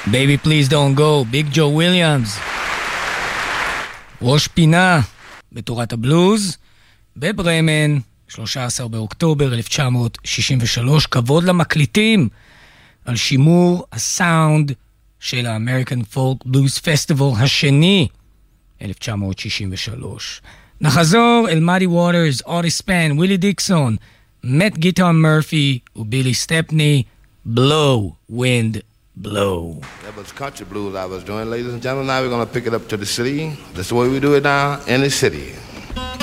Baby Please Don't Go, ביג ג'ו וויליאמס. ראש פינה בתורת הבלוז בברמן, 13 באוקטובר 1963, כבוד למקליטים על שימור הסאונד של האמריקן פולק בלוז פסטיבל השני, 1963. נחזור אל מאדי ווטרס, אוטיס ספן, ווילי דיקסון, מאט גיטר מרפי ובילי סטפני, Blow, Wind, Blow. That was country blues I was doing, ladies and gentlemen. Now we're going to pick it up to the city. That's the way we do it now in the city.